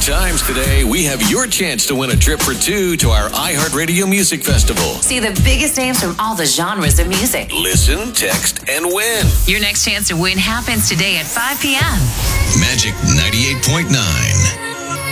times today, we have your chance to win a trip for two to our iHeartRadio Music Festival. See the biggest names from all the genres of music. Listen, text, and win. Your next chance to win happens today at 5 p.m. Magic 98.9.